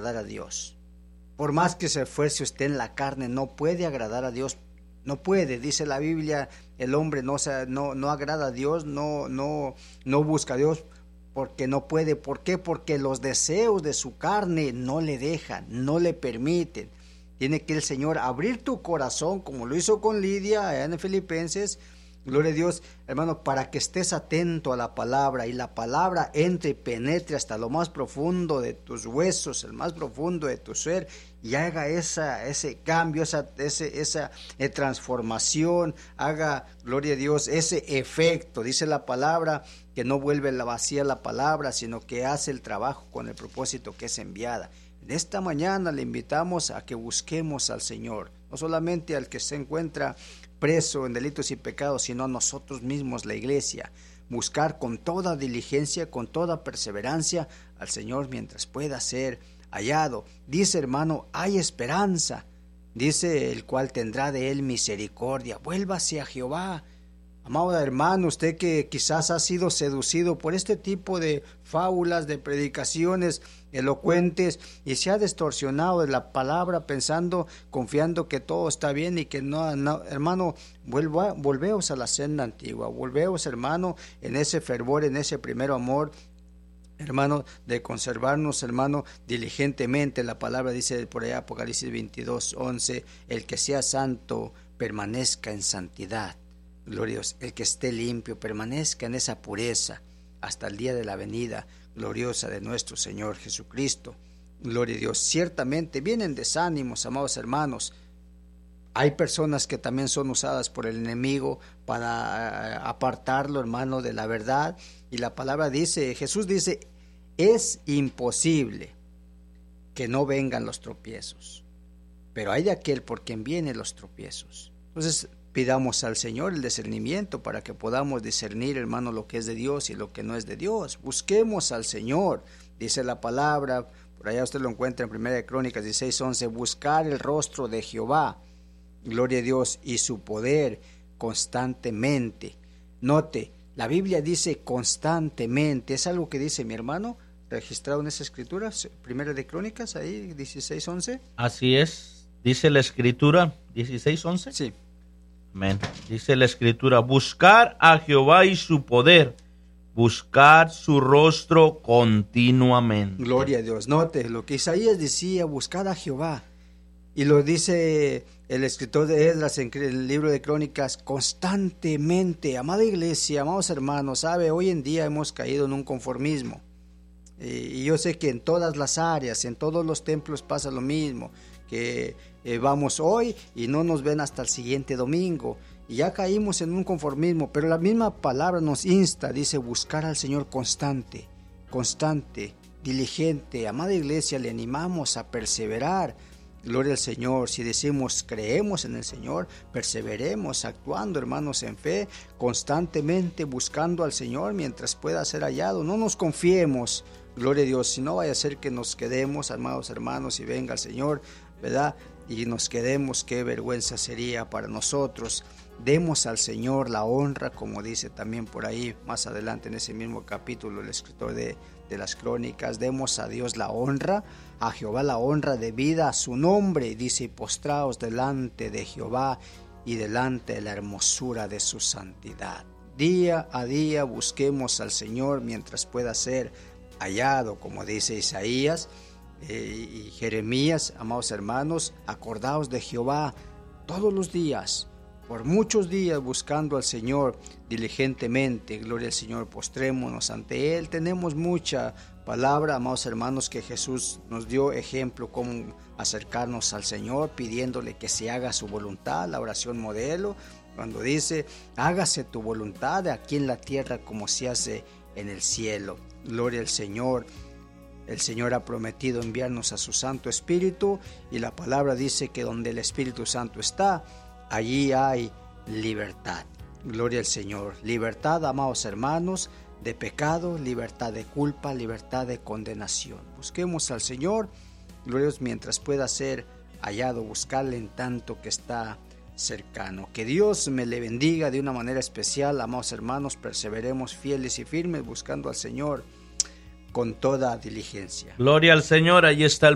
a Dios. Por más que se esfuerce usted en la carne, no puede agradar a Dios. No puede, dice la Biblia, el hombre no agrada a Dios, no busca a Dios porque no puede. ¿Por qué? Porque los deseos de su carne no le dejan, no le permiten. Tiene que el Señor abrir tu corazón, como lo hizo con Lidia allá en Filipenses. Gloria a Dios, hermano, para que estés atento a la palabra y la palabra entre y penetre hasta lo más profundo de tus huesos, el más profundo de tu ser, y haga ese cambio, esa transformación, haga, gloria a Dios, ese efecto. Dice la palabra que no vuelve vacía la palabra, sino que hace el trabajo con el propósito que es enviada. En esta mañana le invitamos a que busquemos al Señor, no solamente al que se encuentra preso en delitos y pecados, sino a nosotros mismos, la iglesia, buscar con toda diligencia, con toda perseverancia al Señor mientras pueda ser hallado. Dice, hermano, hay esperanza, dice el cual tendrá de él misericordia. Vuélvase a Jehová. Amado hermano, usted que quizás ha sido seducido por este tipo de fábulas, de predicaciones elocuentes, y se ha distorsionado de la palabra pensando, confiando que todo está bien y que no, hermano, volveos a la senda antigua, volveos, hermano, en ese fervor, en ese primer amor, hermano, de conservarnos, hermano, diligentemente. La palabra dice por allá, Apocalipsis 22:11, el que sea santo permanezca en santidad. Gloria a Dios, el que esté limpio permanezca en esa pureza hasta el día de la venida gloriosa de nuestro Señor Jesucristo. Gloria a Dios. Ciertamente vienen desánimos, amados hermanos. Hay personas que también son usadas por el enemigo para apartarlo, hermano, de la verdad. Y la palabra dice, Jesús dice, es imposible que no vengan los tropiezos, pero hay de aquel por quien vienen los tropiezos. Entonces, pidamos al Señor el discernimiento para que podamos discernir, hermano, lo que es de Dios y lo que no es de Dios. Busquemos al Señor, dice la palabra, por allá usted lo encuentra en 1 Crónicas 16:11, buscar el rostro de Jehová, gloria a Dios, y su poder constantemente. Note, la Biblia dice constantemente, es algo que dice mi hermano, registrado en esa escritura, 1 Crónicas, ahí 16:11. Así es, dice la escritura 16:11. Sí. Amén. Dice la escritura, buscar a Jehová y su poder, buscar su rostro continuamente. Gloria a Dios. Note lo que Isaías decía, buscar a Jehová. Y lo dice el escritor de Esdras en el libro de Crónicas, constantemente. Amada iglesia, amados hermanos, sabe, hoy en día hemos caído en un conformismo. Y yo sé que en todas las áreas, en todos los templos pasa lo mismo, que vamos hoy y no nos ven hasta el siguiente domingo, y ya caímos en un conformismo. Pero la misma palabra nos insta, dice, buscar al Señor constante, diligente. Amada iglesia, le animamos a perseverar. Gloria al Señor. Si decimos creemos en el Señor, perseveremos actuando, hermanos, en fe, constantemente buscando al Señor mientras pueda ser hallado. No nos confiemos, gloria a Dios, si no vaya a ser que nos quedemos, amados hermanos, y venga el Señor, ¿verdad? Y nos quedemos, qué vergüenza sería para nosotros. Demos al Señor la honra, como dice también por ahí más adelante en ese mismo capítulo el escritor de las Crónicas. Demos a Dios la honra, a Jehová la honra debida a su nombre. Dice, postraos delante de Jehová y delante de la hermosura de su santidad. Día a día busquemos al Señor mientras pueda ser hallado, como dice Isaías y Jeremías. Amados hermanos, acordaos de Jehová todos los días, por muchos días, buscando al Señor diligentemente. Gloria al Señor, postrémonos ante Él. Tenemos mucha palabra, amados hermanos, que Jesús nos dio ejemplo cómo acercarnos al Señor, pidiéndole que se haga su voluntad, la oración modelo, cuando dice, hágase tu voluntad aquí en la tierra como se hace en el cielo. Gloria al Señor. El Señor ha prometido enviarnos a su Santo Espíritu, y la palabra dice que donde el Espíritu Santo está, allí hay libertad. Gloria al Señor. Libertad, amados hermanos, de pecado, libertad de culpa, libertad de condenación. Busquemos al Señor, gloria a Dios, mientras pueda ser hallado, buscarle en tanto que está cercano. Que Dios me le bendiga de una manera especial, amados hermanos. Perseveremos fieles y firmes buscando al Señor con toda diligencia. Gloria al Señor, ahí está el